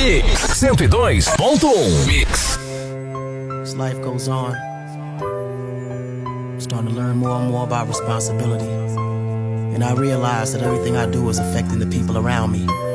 Mix 102.1 Mix. As life goes on, I'm starting to learn more and more about responsibility. And I realize that everything I do is affecting the people around me.